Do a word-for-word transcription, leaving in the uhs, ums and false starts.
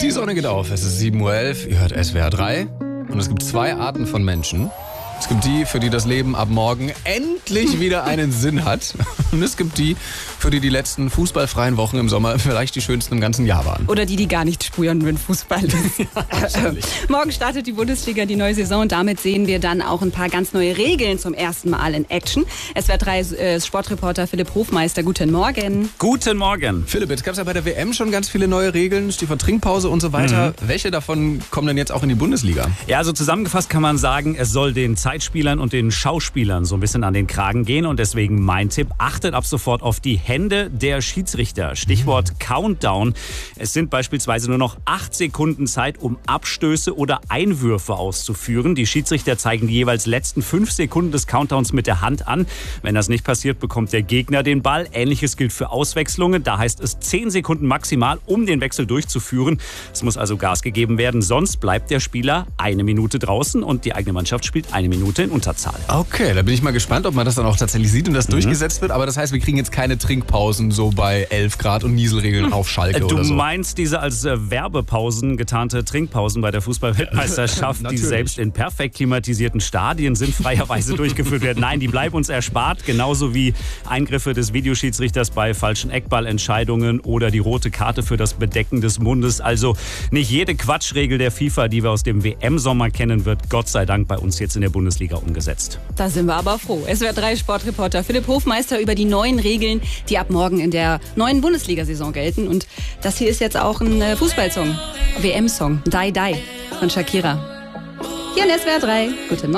Die Sonne geht auf, es ist sieben Uhr elf, ihr hört S W R drei und es gibt zwei Arten von Menschen. Es gibt die, für die das Leben ab morgen endlich wieder einen Sinn hat. Und es gibt die, für die die letzten fußballfreien Wochen im Sommer vielleicht die schönsten im ganzen Jahr waren. Oder die, die gar nicht spüren, wenn Fußball ist. Ja, morgen startet die Bundesliga, die neue Saison. Und damit sehen wir dann auch ein paar ganz neue Regeln zum ersten Mal in Action. S W R drei äh, Sportreporter Philipp Hofmeister, guten Morgen. Guten Morgen. Philipp, jetzt gab es ja bei der W M schon ganz viele neue Regeln, Stichwort Trinkpause und so weiter. Mhm. Welche davon kommen denn jetzt auch in die Bundesliga? Ja, also zusammengefasst kann man sagen, es soll den Zeitspielern und den Schauspielern so ein bisschen an den Kragen gehen. Und deswegen mein Tipp, achtet ab sofort auf die Hände der Schiedsrichter. Stichwort mhm. Countdown. Es sind beispielsweise nur noch acht Sekunden Zeit, um Abstöße oder Einwürfe auszuführen. Die Schiedsrichter zeigen die jeweils letzten fünf Sekunden des Countdowns mit der Hand an. Wenn das nicht passiert, bekommt der Gegner den Ball. Ähnliches gilt für Auswechslungen. Da heißt es zehn Sekunden maximal, um den Wechsel durchzuführen. Es muss also Gas gegeben werden, sonst bleibt der Spieler eine Minute draußen und die eigene Mannschaft spielt eine Minute in Unterzahl. Okay, da bin ich mal gespannt, ob man das dann auch tatsächlich sieht und das mhm. durchgesetzt wird. Aber das heißt, wir kriegen jetzt keine Trinkpausen so bei elf Grad und Nieselregeln auf Schalke du oder so. Du meinst diese als äh, Werbepausen getarnte Trinkpausen bei der Fußball-Weltmeisterschaft, die selbst in perfekt klimatisierten Stadien sinnfreierweise durchgeführt werden. Nein, die bleiben uns erspart. Genauso wie Eingriffe des Videoschiedsrichters bei falschen Eckballentscheidungen oder die rote Karte für das Bedecken des Mundes. Also nicht jede Quatschregel der FIFA, die wir aus dem W M-Sommer kennen, wird Gott sei Dank bei uns jetzt in der Bundesliga umgesetzt. Da sind wir aber froh. S W R drei Sportreporter Philipp Hofmeister über die neuen Regeln, die ab morgen in der neuen Bundesliga-Saison gelten. Und das hier ist jetzt auch ein Fußballsong, W M-Song, Die Die von Shakira. Hier in S W R drei. Guten Morgen.